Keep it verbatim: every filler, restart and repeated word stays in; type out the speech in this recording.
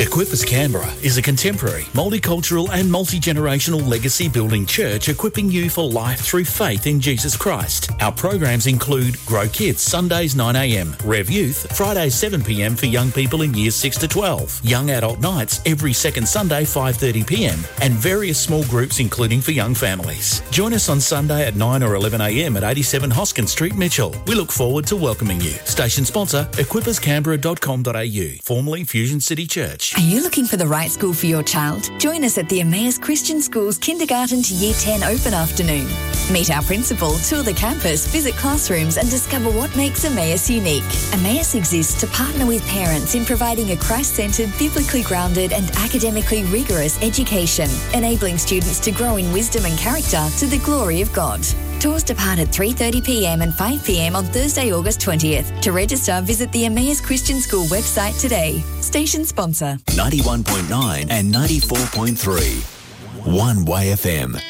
Equippers Canberra is a contemporary, multicultural and multi-generational legacy building church equipping you for life through faith in Jesus Christ. Our programs include Grow Kids Sundays nine a m, Rev Youth Fridays seven p m for young people in years six to twelve, Young Adult Nights every second Sunday five thirty p m, and various small groups including for young families. Join us on Sunday at nine or eleven a m at eighty-seven Hoskin Street, Mitchell. We look forward to welcoming you. Station sponsor, equippers canberra dot com dot a u, formerly Fusion City Church. Are you looking for the right school for your child? Join us at the Emmaus Christian Schools Kindergarten to Year ten Open Afternoon. Meet our principal, tour the campus, visit classrooms and discover what makes Emmaus unique. Emmaus exists to partner with parents in providing a Christ-centred, biblically grounded and academically rigorous education, enabling students to grow in wisdom and character to the glory of God. Tours depart at three thirty p m and five p m on Thursday, August twentieth. To register, visit the Emmaus Christian School website today. Station sponsor. ninety-one point nine and ninety-four point three. One Way F M.